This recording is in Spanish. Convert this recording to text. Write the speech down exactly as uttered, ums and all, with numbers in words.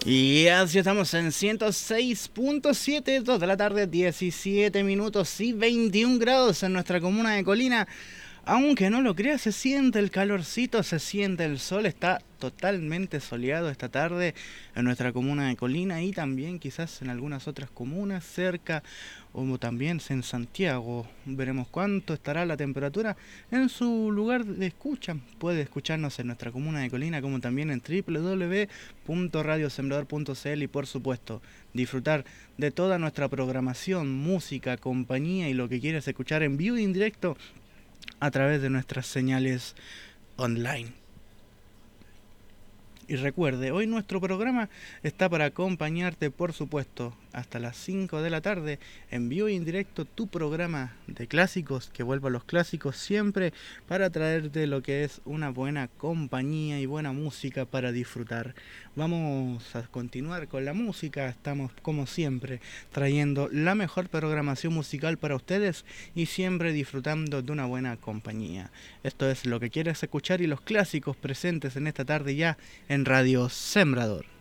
Y así estamos en ciento seis punto siete, dos de la tarde, diecisiete minutos y veintiún grados en nuestra comuna de Colina. Aunque no lo creas, se siente el calorcito, se siente el sol, está totalmente soleado esta tarde en nuestra comuna de Colina y también quizás en algunas otras comunas cerca, o también en Santiago. Veremos cuánto estará la temperatura en su lugar de escucha. Puede escucharnos en nuestra comuna de Colina como también en doble u doble u doble u punto radio sembrador punto c l y por supuesto disfrutar de toda nuestra programación, música, compañía y lo que quieras escuchar en vivo y en directo a través de nuestras señales online. Y recuerde, hoy nuestro programa está para acompañarte, por supuesto, hasta las cinco de la tarde, en vivo y en directo, tu programa de clásicos, que vuelva a los clásicos siempre, para traerte lo que es una buena compañía y buena música para disfrutar. Vamos a continuar con la música, estamos como siempre trayendo la mejor programación musical para ustedes y siempre disfrutando de una buena compañía. Esto es lo que quieres escuchar y los clásicos presentes en esta tarde ya en Radio Sembrador.